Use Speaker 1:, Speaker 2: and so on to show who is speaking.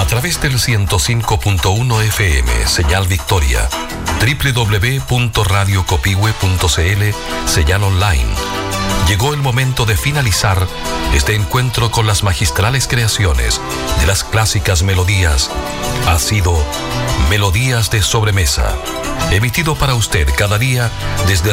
Speaker 1: través del 105.1 FM, señal Victoria, www.radiocopihue.cl, señal online. Llegó el momento de finalizar este encuentro con las magistrales creaciones de las clásicas melodías. Ha sido Melodías de Sobremesa, emitido para usted cada día desde